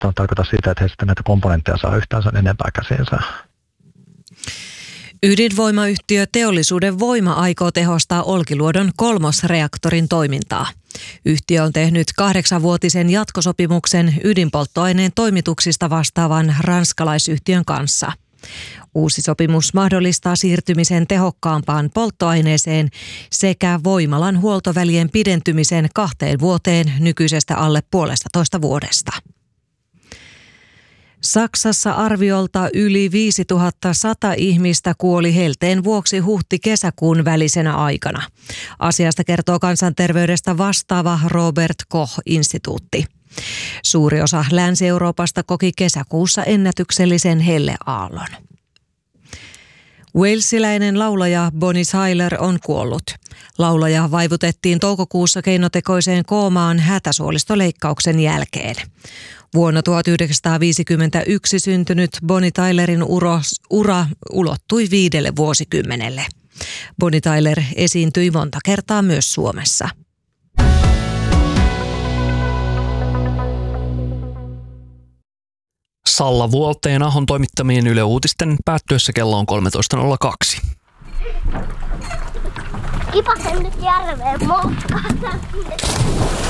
tämä tarkoita sitä, että he sitten näitä komponentteja saa yhtään sen enempää käsiinsä. Ydinvoimayhtiö Teollisuuden Voima aikoo tehostaa Olkiluodon kolmosreaktorin toimintaa. Yhtiö on tehnyt 8-vuotisen jatkosopimuksen ydinpolttoaineen toimituksista vastaavan ranskalaisyhtiön kanssa. Uusi sopimus mahdollistaa siirtymisen tehokkaampaan polttoaineeseen sekä voimalan huoltovälien pidentymisen 2 vuoteen nykyisestä alle 1,5 vuodesta. Saksassa arviolta yli 5100 ihmistä kuoli helteen vuoksi huhti-kesäkuun välisenä aikana. Asiasta kertoo kansanterveydestä vastaava Robert Koch-instituutti. Suuri osa Länsi-Euroopasta koki kesäkuussa ennätyksellisen helleaallon. Walesiläinen laulaja Bonnie Tyler on kuollut. Laulaja vaivutettiin toukokuussa keinotekoiseen koomaan hätäsuolistoleikkauksen jälkeen. Vuonna 1951 syntynyt Bonnie Tylerin ura ulottui 5 vuosikymmenelle. Bonnie Tyler esiintyi monta kertaa myös Suomessa. Salla Vuolteen Ahon toimittamien Yle Uutisten päättyessä kello on 13.02. Kipasen nyt järveen moukkaan.